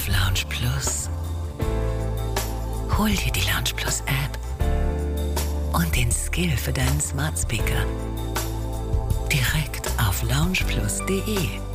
auf Lounge Plus. Hol dir die Lounge Plus App und den Skill für deinen Smart Speaker direkt auf loungeplus.de.